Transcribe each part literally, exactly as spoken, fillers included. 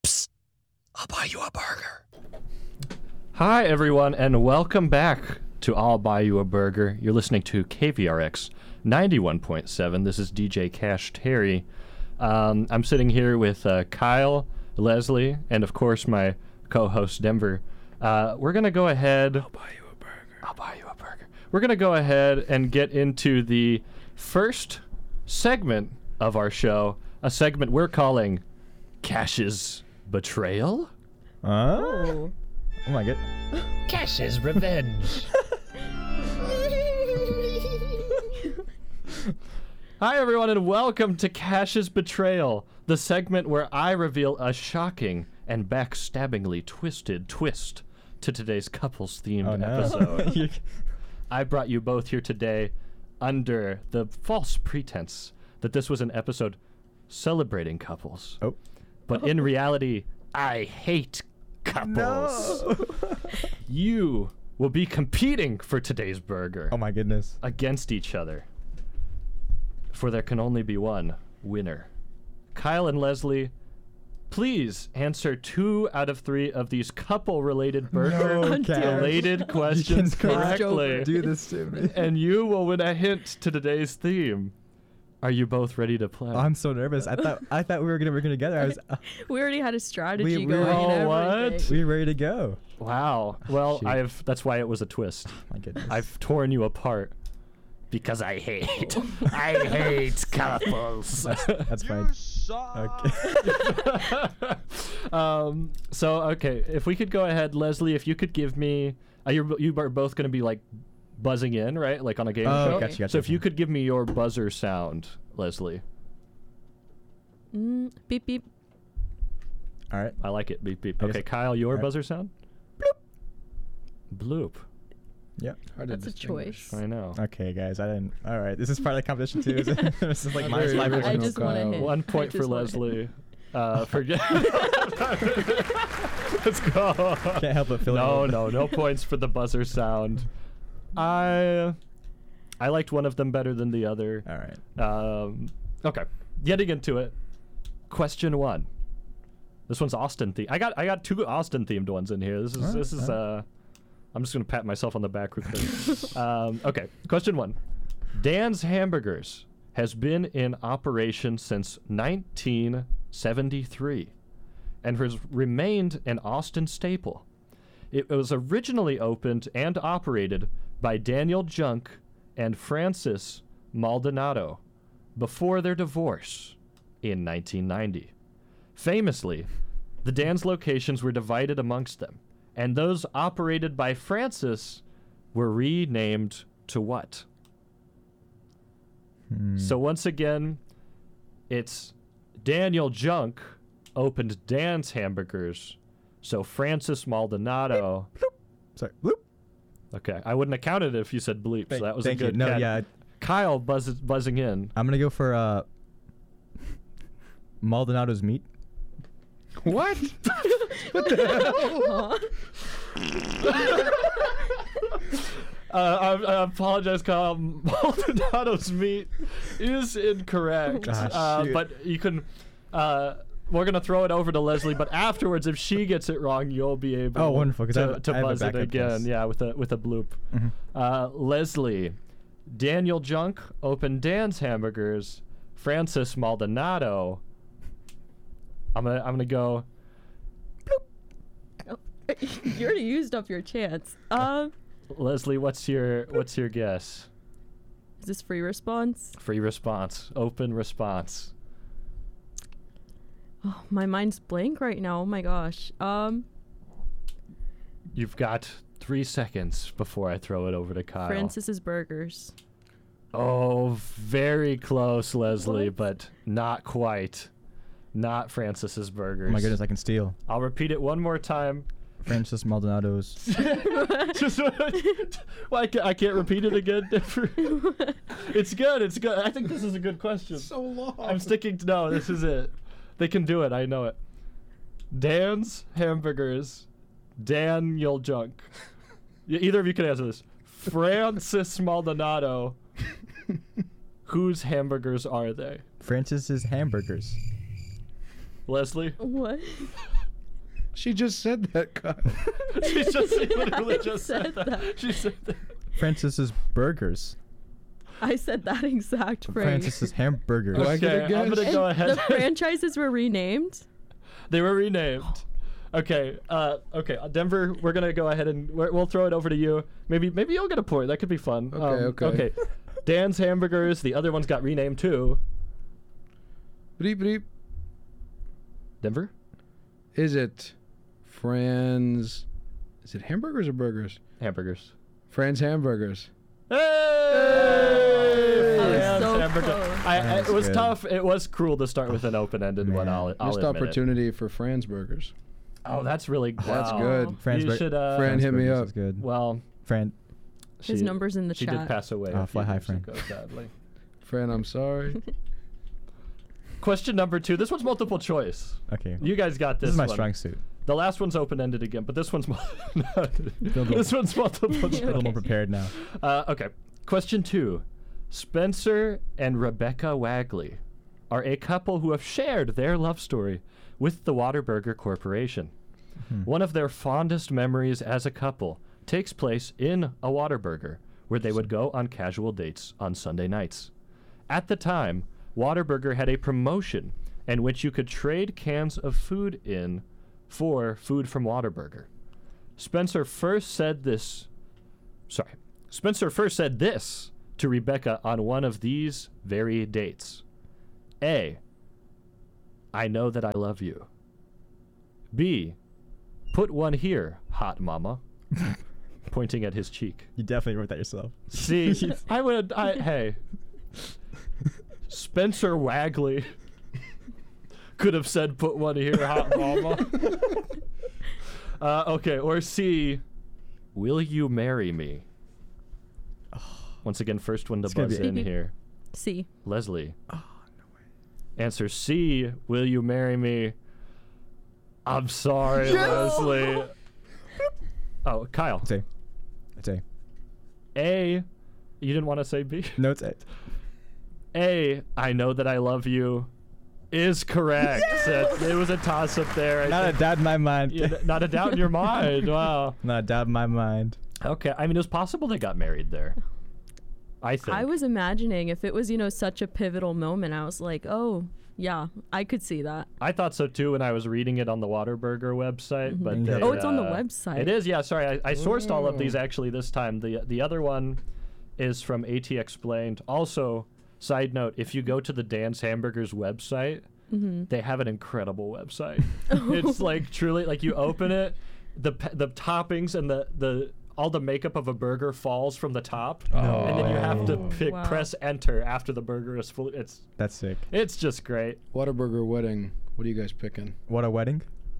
Psst. I'll buy you a burger. Hi, everyone, and welcome back to I'll Buy You a Burger. You're listening to K V R X ninety-one point seven. This is D J Cash Terry. Um, I'm sitting here with uh, Kyle, Leslie, and, of course, my co-host, Denver. Uh, we're going to go ahead... I'll buy you a burger. I'll buy you a burger. We're going to go ahead and get into the first segment of our show, a segment we're calling Cash's Betrayal. Oh. Oh my god. Cash's Revenge. Hi, everyone, and welcome to Cash's Betrayal, the segment where I reveal a shocking and backstabbingly twisted twist to today's couples-themed Oh, no. episode. You- I brought you both here today under the false pretense that this was an episode celebrating couples. oh. But in reality, I hate couples. No. You will be competing for today's burger Oh my goodness. against each other. For there can only be one winner. Kyle and Leslie, please answer two out of three of these couple-related No, Cash. burger-related questions You cannot correctly. do this to me. And you will win a hint to today's theme. Are you both ready to play? Oh, I'm so nervous. I thought I thought we were gonna work together. I was. Uh, We already had a strategy We- we going were- and Oh, what? everything. we were ready to go. Wow. Well, Shoot. I've that's why it was a twist. My goodness. I've torn you apart because I hate I hate couples. That's fine. Okay. um so okay, if we could go ahead, Leslie, if you could give me uh, you're, you are both going to be like buzzing in, right? Like on a game Oh, show. gotcha, gotcha. So if you could give me your buzzer sound, Leslie. Mm, beep beep. All right. I like it. Beep beep. I Okay, just- Kyle, your alright. buzzer sound? Bloop. Yep. That's a choice. I know. Okay, guys. I didn't. All right. This is part of the competition too. Is it? This is like my Very live original, I just want to Kyle. hit. One I point for just wanna hit. Leslie. Uh, forget. Let's go. Can't help but feel No, it. no, no points for the buzzer sound. I I liked one of them better than the other. All right. Um, okay, getting into it. Question one. This one's Austin themed. I got I got two Austin themed ones in here. This is Alright, this is alright. uh. I'm just gonna pat myself on the back quickly. um, okay, question one. Dan's Hamburgers has been in operation since nineteen seventy-three and has remained an Austin staple. It was originally opened and operated by Daniel Junk and Francis Maldonado before their divorce in nineteen ninety. Famously, the Dan's locations were divided amongst them, and those operated by Francis were renamed to what? Hmm. So once again, it's Daniel Junk opened Dan's Hamburgers, so Francis Maldonado. Sorry. Bloop. Okay, I wouldn't have counted it if you said bleep, Thank, so that was thank a good you. No, catch. yeah. Kyle buzz- buzzing in. I'm gonna go for uh. Maldonado's meat. What? Huh? Uh, I, I apologize, Kyle. Maldonado's meat is incorrect. Ah, uh, shoot. but you can. Uh, we're gonna throw it over to Leslie, but afterwards, if she gets it wrong, you'll be able Oh, wonderful, 'cause I to, have- to I have a buzz it backup again. guess. Yeah, with a with a bloop. Mhm. Uh, Leslie, Daniel Junk opened Dan's Hamburgers. Francis Maldonado. I'm gonna I'm gonna go. You already used up your chance. Um, Leslie, what's your what's your guess? is this free response? Free response. Open response. Oh, my mind's blank right now. Oh my gosh. Um, You've got three seconds before I throw it over to Kyle. Francis's Burgers. Oh, very close, Leslie, What? but not quite. Not Francis's Burgers. Oh my goodness, I can steal. I'll repeat it one more time. Francis Maldonado's. Just well, I, can't, I can't repeat it again. It's good. It's good. I think this is a good question. So long. I'm sticking to no. This is it. They can do it. I know it. Dan's Hamburgers. Daniel Junk. Y- Either of you can answer this. Francis Maldonado. Whose hamburgers are they? Francis's hamburgers. Leslie? What? She just said that, Kyle. she just she literally I just said said that. that. She said that. Francis's Burgers. I said that exact phrase. Francis's Hamburgers. Do I get a Okay, I'm guess? gonna go ahead. The franchises were renamed. They were renamed. Okay, uh, okay, uh, Denver. We're gonna go ahead and we're, we'll throw it over to you. Maybe, maybe you'll get a point. That could be fun. Okay, Um, okay. Okay. Dan's Hamburgers. The other ones got renamed too. Bleep, bleep. Denver. Is it Fran's? Is it hamburgers or burgers? Hamburgers. Fran's Hamburgers. Hey! I was Dan's so Hamburger- close. I, I- That's it was good. tough. It was cruel to start with an open-ended one. Man. I'll, I'll Missed admit it. opportunity for Fran's Burgers. Oh, that's really That's wow. good. Fran's you Bur- should. Uh, Fran, hit me Burgers up. is good. Well, Fran. she, His number's in the she chat. did pass away. Oh, a few fly high, years Fran. ago, sadly. Fran, I'm sorry. Question number two. This one's multiple choice. Okay. You guys got this. This is my one. strong suit. The last one's open-ended again, but this one's mul- Feel the- this one's multiple A little choice. more prepared now. Uh, okay. Question two. Spencer and Rebecca Wagley are a couple who have shared their love story with the Whataburger Corporation. Hmm. One of their fondest memories as a couple takes place in a Whataburger, where they would go on casual dates on Sunday nights. At the time, Whataburger had a promotion in which you could trade cans of food in for food from Whataburger. Spencer first said this. Sorry. Spencer first said this to Rebecca on one of these very dates. A. I know that I love you. B. Put one here, hot mama. Pointing at his cheek. You definitely wrote that yourself. See, I would. I hey. Spencer Wagley could have said, "Put one here, hot mama." uh, okay, or C. Will you marry me? Once again, first one to It's gonna buzz be- in here. C. Leslie. Oh, no way. Answer C. Will you marry me? I'm sorry, Leslie. Oh, Kyle. It's A. It's A. A. You didn't want to say B? No, it's A. A. I know that I love you is correct. It, it was a toss up there. I Not a think. doubt in my mind. Yeah, not a doubt in your mind. Wow. Not a doubt in my mind. Okay. I mean, it was possible they got married there. I think. I was imagining if it was, you know, such a pivotal moment, I was like, oh, yeah, I could see that. I thought so too when I was reading it on the Whataburger website. But Mhm. they, Oh, it's on the uh, website. It is, yeah. Sorry, I, I sourced all of these Oh. actually this time. The the other one is from AT Explained. Also, side note: if you go to the Dan's Hamburgers website, Mm-hmm. they have an incredible website. It's like truly like you open it, the pe- the toppings and the the all the makeup of a burger falls from the top, Oh. and then you have to Oh, pick wow. press enter after the burger is full. It's That's sick. it's just great. Whataburger wedding. What are you guys picking? What a wedding.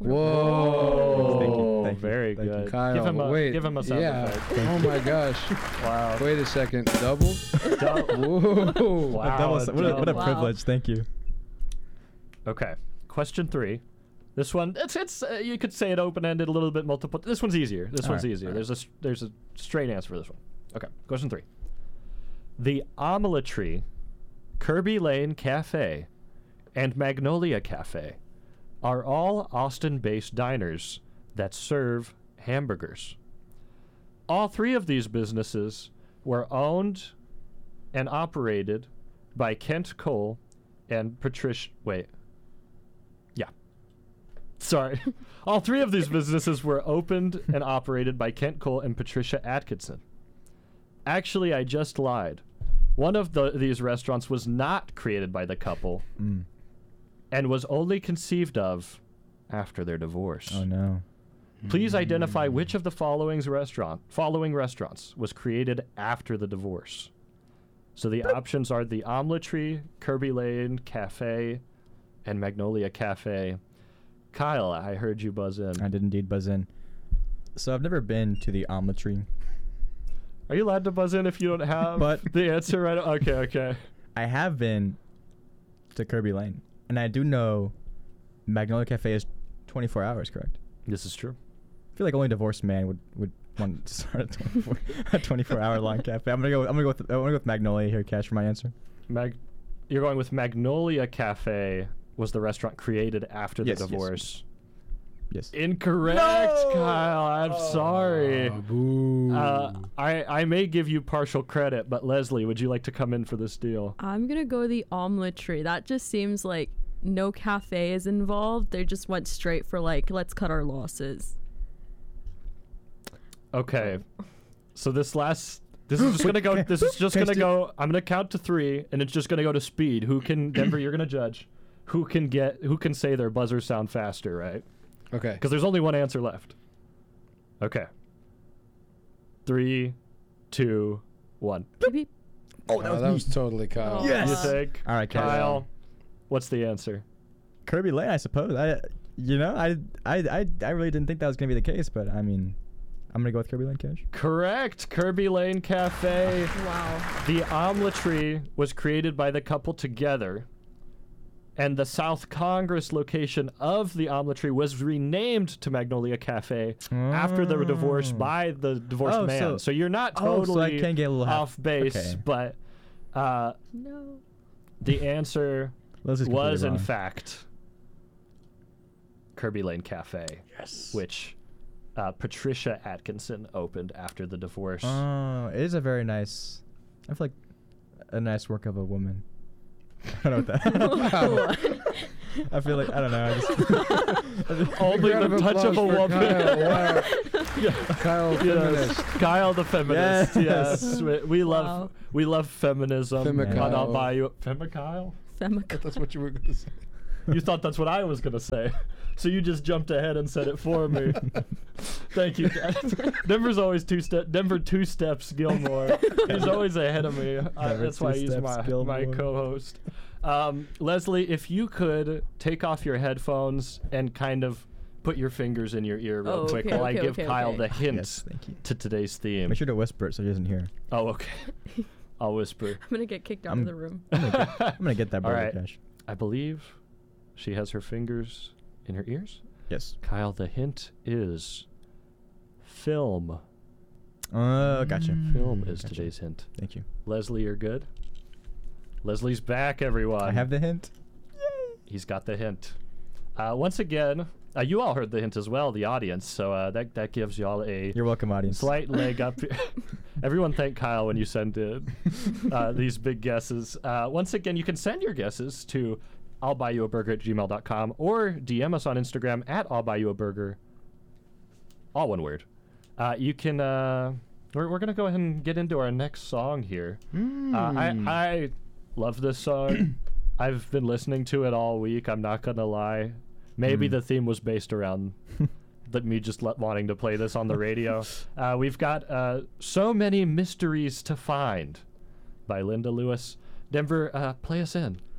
Whoa. Thank you, thank you, very thank you. good. Kyle, give him a wait. give him a sound yeah. effect. Oh my gosh. Wow. Wait a second. Double? Dou- Whoa. Wow. A double- a what, a, what a double. privilege. Thank you. Okay. Question three. This one, it's it's uh, you could say it open ended, a little bit multiple. This one's easier. This All one's right, easier. all There's a s- there's a straight answer for this one. Okay. Question three. The Omeletry, Kirby Lane Cafe, and Magnolia Cafe are all Austin-based diners that serve hamburgers. All three of these businesses were owned and operated by Kent Cole and Patricia. Wait. Yeah. Sorry. All three of these businesses were opened and operated by Kent Cole and Patricia Atkinson. Actually, I just lied. One of the, these restaurants was not created by the couple Mm. and was only conceived of after their divorce. Oh no. Please identify which of the following restaurant following restaurants was created after the divorce. So the options are the Omeletry, Kirby Lane Cafe, and Magnolia Cafe. Kyle, I heard you buzz in. I did indeed buzz in. So I've never been to the Omeletry. Are you allowed to buzz in if you don't have But- the answer right? Okay, okay. I have been to Kirby Lane, and I do know Magnolia Cafe is twenty-four hours, correct? This is true. I feel like only a divorced man would, would want to start a twenty-four a twenty-four hour long cafe. I'm gonna go. I'm gonna go with. I'm gonna go with Magnolia here, Cash, for my answer. Mag, you're going with Magnolia Cafe was the restaurant created after the Yes, yes. divorce. Yes. Incorrect, Kyle. I'm sorry. Oh, boo. Uh, I I may give you partial credit, but Leslie, would you like to come in for this deal? I'm gonna go the omelet tree. That just seems like no cafe is involved. They just went straight for like, let's cut our losses. Okay. So this last this is just gonna go this is just Can I gonna sti- go I'm gonna count to three and it's just gonna go to speed. Who can Denver, you're gonna judge. Who can get who can say their buzzers sound faster, right? Okay. Because there's only one answer left. Okay. Three, two, one. Beep, beep. Oh, Oh, that was totally Kyle. Oh. Yes. You think? All right, Kyle. Kyle, what's the answer? Kirby Lane, I suppose. I, you know, I, I, I, I really didn't think that was gonna be the case, but I mean, I'm gonna go with Kirby Lane Cash. Correct. Kirby Lane Cafe. Wow. The omeletry was created by the couple together, and the South Congress location of the omeletry was renamed to Magnolia Cafe after they were divorced Oh. by the divorced Oh, man. so- So, you're not Oh, so I totally can get a little half- off base, okay. but uh, No. the answer Leslie's completely was in wrong. fact Kirby Lane Cafe, Yes. which uh, Patricia Atkinson opened after the divorce. Oh, it is a very nice. I feel like a nice work of a woman. I don't know what that. I feel like I don't know. I just, Only Round the of touch of a applause for woman. Kyle. Wow. Kyle, Yes, feminist. Kyle the feminist. Yes, Yes. we, we love Wow. we love feminism. Femikyle. And I'll buy you Femikyle? Femica. That's what you were going to say. You thought that's what I was gonna say, so you just jumped ahead and said it for me. Thank you. Denver's always two step. Denver two steps Gilmore. He's always ahead of me. Uh, Denver that's why two he's steps my my Gilmore. co-host. Um, Leslie, if you could take off your headphones and kind of put your fingers in your ear real Oh, quick okay, while okay, I give okay, Kyle okay. the hint yes, thank you. to today's theme. Make sure to whisper it so he doesn't hear. Oh, okay. I'll whisper. I'm gonna get kicked out I'm- of the room. I'm gonna get, I'm gonna get that All burger right. cash. I believe she has her fingers in her ears. Yes. Kyle, the hint is film. Oh, gotcha. Film is Gotcha. today's hint. Thank you. Leslie, you're good? Leslie's back, everyone. I have the hint. He's got the hint. Uh, once again, uh, you all heard the hint as well, the audience, so uh, that, that gives y'all a You're welcome, audience. slight leg up. Everyone thank Kyle when you send in uh, these big guesses. Uh, once again, you can send your guesses to I'll buy you a burger at gmail dot com or D M us on Instagram at I'll buy you a burger. All one word. Uh, you can, uh, we're, we're going to go ahead and get into our next song here. Uh, I, I love this song. I've been listening to it all week. I'm not going to lie. Maybe Mm. the theme was based around that me just let, wanting to play this on the radio. Uh, we've got uh, So Many Mysteries to Find by Linda Lewis. Denver, uh, play us in.